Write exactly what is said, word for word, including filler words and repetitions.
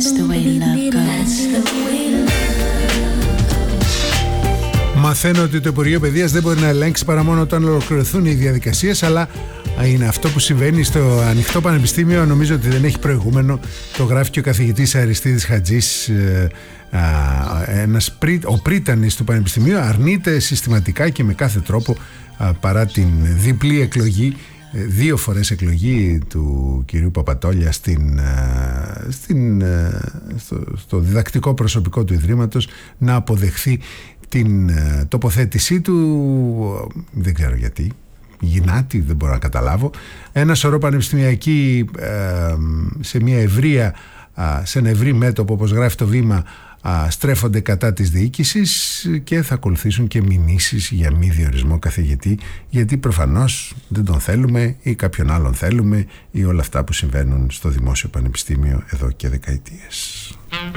Μαθαίνω ότι το Υπουργείο Παιδείας δεν μπορεί να ελέγξει παρά μόνο όταν ολοκληρωθούν οι διαδικασίες, αλλά είναι αυτό που συμβαίνει στο ανοιχτό πανεπιστήμιο. Νομίζω ότι δεν έχει προηγούμενο. Το γράφει και ο καθηγητής Αριστίδης Χατζής. Ένας πρί, ο πρίτανης του πανεπιστημίου αρνείται συστηματικά και με κάθε τρόπο, παρά την διπλή εκλογή, δύο φορές εκλογή του κυρίου Παπατόλια στην, στην, στο, στο διδακτικό προσωπικό του Ιδρύματος, να αποδεχθεί την τοποθέτησή του. Δεν ξέρω γιατί, γυνάτη, δεν μπορώ να καταλάβω. Ένα σωρό πανεπιστημιακοί σε μια ευρεία, σε ένα ευρύ μέτωπο, όπως γράφει το Βήμα, στρέφονται κατά της διοίκησης και θα ακολουθήσουν και μηνύσεις για μη διορισμό καθηγητή, γιατί προφανώς δεν τον θέλουμε ή κάποιον άλλον θέλουμε, ή όλα αυτά που συμβαίνουν στο δημόσιο πανεπιστήμιο εδώ και δεκαετίες.